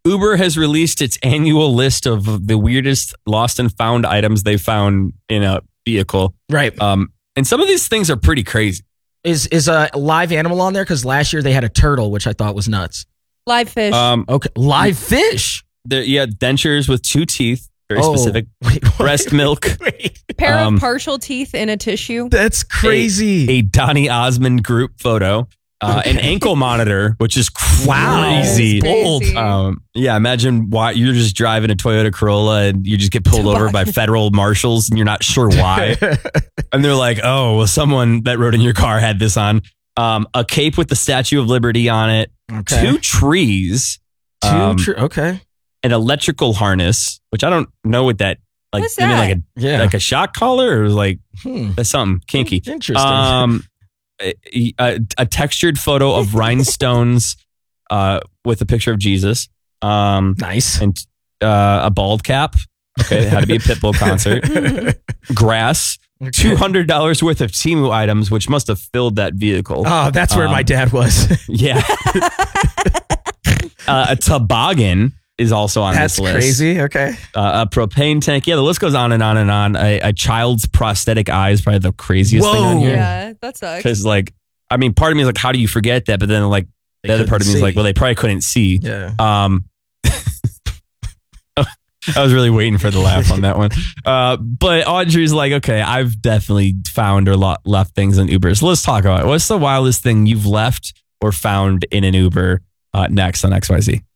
Uber has released its annual list of the weirdest lost and found items they found in a vehicle. Right. And some of these things are pretty crazy. Is a live animal on there? Because last year they had a turtle, which I thought was nuts. Live fish. Okay, live fish. Dentures with 2 teeth. Very specific. Wait, breast milk. Pair of partial teeth in a tissue. That's crazy. A Donny Osmond group photo. An ankle monitor, which is crazy. Bold. Imagine why you're just driving a Toyota Corolla and you just get pulled over by federal marshals and you're not sure why. And they're like, oh, well, someone that rode in your car had this on. A cape with the Statue of Liberty on it. Okay. 2 trees. Okay. An electrical harness, which I don't know what that like. What's you mean that? like a shock collar or like that's something kinky. Interesting. A textured photo of rhinestones with a picture of Jesus. Nice. And a bald cap. Okay, it had to be a Pitbull concert. Grass. $200 worth of Temu items, which must have filled that vehicle. Oh, that's where my dad was. Yeah. A toboggan is also on this list. That's crazy. Okay. A propane tank. Yeah, the list goes on and on and on. A child's prosthetic eye is probably the craziest thing on here. Yeah, that sucks. Because, like, I mean, part of me is like, how do you forget that? But then, like, the other part of me is like, well, they probably couldn't see. Yeah. I was really waiting for the laugh on that one. But Audrey's like, okay, I've definitely found or left things in Uber. So let's talk about it. What's the wildest thing you've left or found in an Uber next on XYZ?